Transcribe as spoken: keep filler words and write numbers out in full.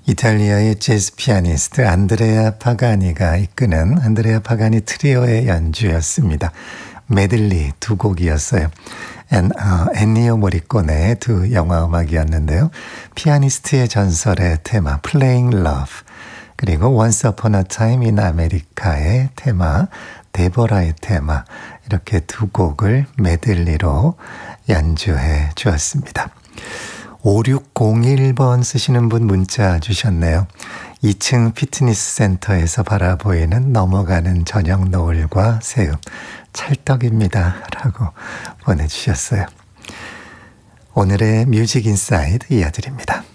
이탈리아의 재즈 피아니스트 안드레아 파가니가 이끄는 안드레아 파가니 트리오의 연주였습니다. 메들리 두 곡이었어요. 엔, 어, 엔니오 모리꼬네의 두 영화 음악이었는데요. 피아니스트의 전설의 테마 Playing Love, 그리고 Once Upon a Time in America의 테마 데보라의 테마, 이렇게 두 곡을 메들리로 연주해 주었습니다. 오육공일 번 쓰시는 분 문자 주셨네요. 이 층 피트니스 센터에서 바라보이는 넘어가는 저녁 노을과 새음, 찰떡입니다 라고 보내주셨어요. 오늘의 뮤직 인사이드 이어드립니다.